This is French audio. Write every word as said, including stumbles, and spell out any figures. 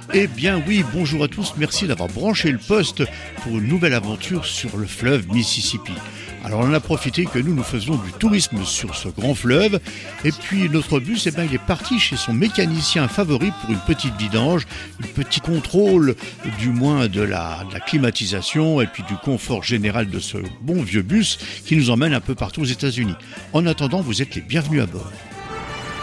Eh bien oui, bonjour à tous, merci d'avoir branché le poste pour une nouvelle aventure sur le fleuve Mississippi. Alors on en a profité que nous nous faisions du tourisme sur ce grand fleuve, et puis notre bus, eh ben, il est parti chez son mécanicien favori pour une petite vidange, un petit contrôle du moins de la, de la climatisation et puis du confort général de ce bon vieux bus qui nous emmène un peu partout aux États-Unis. En attendant, vous êtes les bienvenus à bord.